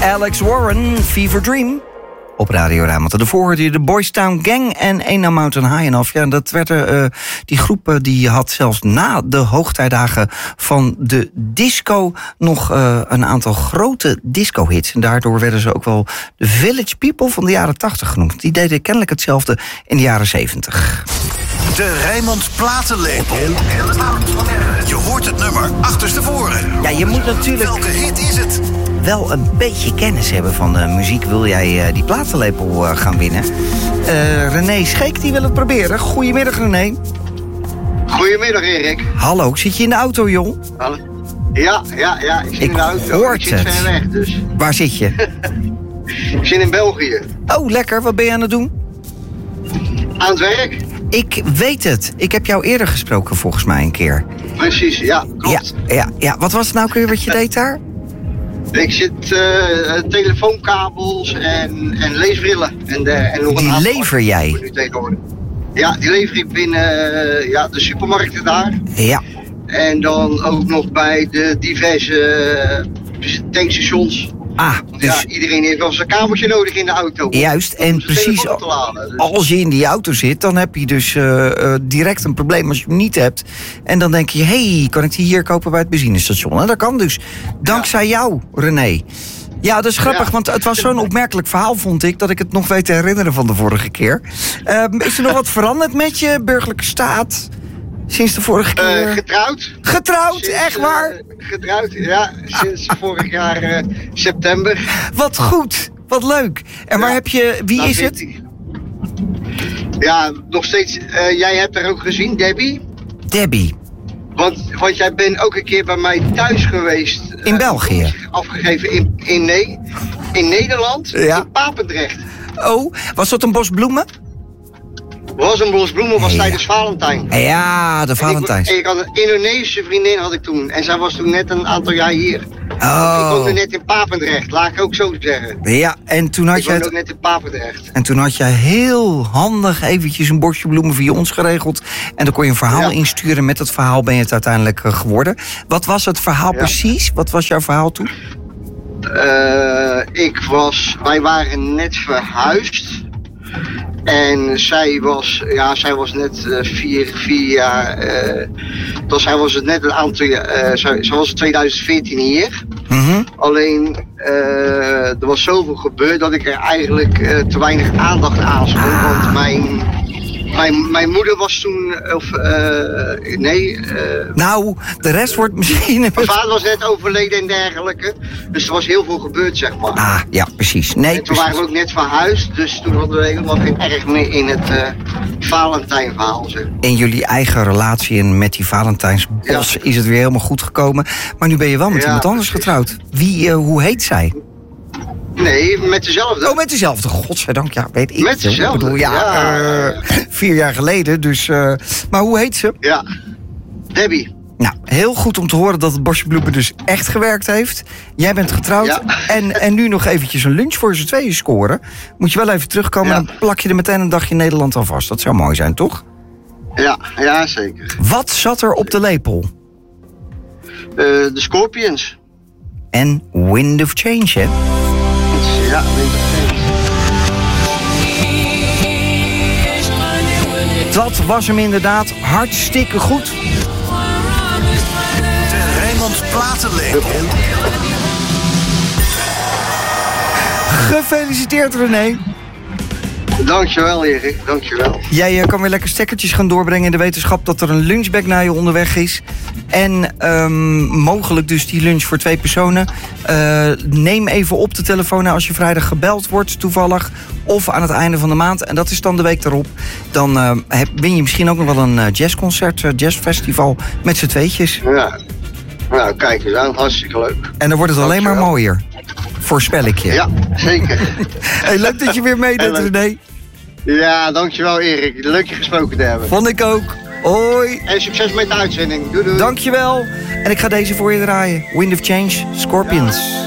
Alex Warren, Fever Dream. Op Radio Rijnmond. Daarvoor hoorde je de Boys Town Gang en Ain't No Mountain High Enough. Ja, dat werd die groep die had zelfs na de hoogtijdagen van de disco nog een aantal grote disco-hits. En daardoor werden ze ook wel de Village People van de jaren 80 genoemd. Die deden kennelijk hetzelfde in de jaren 70. De Rijnmond Platenlepel. Je hoort het nummer achterstevoren. Ja, je moet natuurlijk... Welke hit is het? Wel een beetje kennis hebben van de muziek. Wil jij die platenlepel gaan winnen? René Scheek die wil het proberen. Goedemiddag, René. Goedemiddag, Erik. Hallo, zit je in de auto, joh? Hallo. Ja, ik zit in de auto. Hoort ik zit het. ver weg, dus. Waar zit je? Ik zit in België. Oh, lekker. Wat ben je aan het doen? Aan het werk. Ik weet het. Ik heb jou eerder gesproken, volgens mij, een keer. Precies, ja, klopt. Ja. Wat was het nou weer wat je deed daar? Ik zit telefoonkabels en leesbrillen. En nog Die een lever jij? nu tegenwoordig. Ja, die lever ik binnen de supermarkten daar. Ja. En dan ook nog bij de diverse tankstations. Ah, dus... Ja, iedereen heeft wel zijn kabeltje nodig in de auto. Juist, en om zijn precies telefoon te laden, dus. als je in die auto zit, dan heb je dus direct een probleem als je hem niet hebt. En dan denk je, hey, kan ik die hier kopen bij het benzinestation? En dat kan dus. Dankzij jou, René. Ja, dat is grappig, want het was zo'n opmerkelijk verhaal, vond ik, dat ik het nog weet te herinneren van de vorige keer. Is er nog wat veranderd met je burgerlijke staat sinds de vorige keer? Getrouwd, echt waar? Getrouwd, ja, sinds vorig jaar september. Wat goed, wat leuk. En waar heb je, wie is het? Ja, nog steeds, jij hebt haar ook gezien, Debbie. Debbie. Want jij bent ook een keer bij mij thuis geweest. In België? Afgegeven in Nederland, ja. In Papendrecht. Oh, was dat een bos bloemen? Was een bos bloemen, was tijdens Valentijn. Ja, de Valentijns. Ik had een Indonesische vriendin had ik toen. En zij was toen net een aantal jaar hier. Oh. Ik woonde net in Papendrecht, laat ik ook zo zeggen. Ja, en toen had ik woonde ook net in Papendrecht. En toen had je heel handig eventjes een bosje bloemen via ons geregeld. En dan kon je een verhaal insturen. Met dat verhaal ben je het uiteindelijk geworden. Wat was het verhaal precies? Wat was jouw verhaal toen? Wij waren net verhuisd. En zij was net 4 jaar. Zij was het net een aantal jaar. Zij was in 2014 hier. Mm-hmm. Alleen er was zoveel gebeurd dat ik er eigenlijk te weinig aandacht aan schonk. Want mijn moeder was toen. Nou, de rest wordt misschien. Mijn vader was net overleden en dergelijke. Dus er was heel veel gebeurd, zeg maar. Ah, ja, precies. Nee, en toen waren we ook net verhuisd. Dus toen hadden we helemaal geen erg meer in het Valentijnverhaal, zeg. In jullie eigen relatie en met die Valentijnsbos is het weer helemaal goed gekomen. Maar nu ben je wel met iemand anders getrouwd. Hoe heet zij? Nee, met dezelfde. Oh, met dezelfde. Godzijdank, ja, weet ik. Met dezelfde. Ik bedoel, 4 jaar geleden, dus... maar hoe heet ze? Ja, Debbie. Nou, heel goed om te horen dat het bosje bloemen dus echt gewerkt heeft. Jij bent getrouwd en nu nog eventjes een lunch voor z'n tweeën scoren. Moet je wel even terugkomen en dan plak je er meteen een dagje in Nederland aan vast. Dat zou mooi zijn, toch? Ja, zeker. Wat zat er op de lepel? De Scorpions. En Wind of Change, hè? Ja, Wind of Change. Dat was hem inderdaad hartstikke goed. De Rijnmond Platenlepel. Gefeliciteerd, René. Dankjewel, Erik. Dankjewel. Jij kan weer lekker stekkertjes gaan doorbrengen in de wetenschap dat er een lunchbag naar je onderweg is. En mogelijk dus die lunch voor 2 personen. Neem even op de telefoon als je vrijdag gebeld wordt, toevallig. Of aan het einde van de maand. En dat is dan de week daarop. Dan win je misschien ook nog wel een jazzconcert, jazzfestival met z'n tweetjes. Ja. Nou, kijk eens aan. Hartstikke leuk. En dan wordt het alleen maar mooier. Voorspel ik je. Ja, zeker. Hey, leuk dat je weer meedoet, René. Ja, dankjewel, Erik. Leuk je gesproken te hebben. Vond ik ook. Hoi. En succes met de uitzending. Doei, doei. Dankjewel. En ik ga deze voor je draaien. Wind of Change, Scorpions.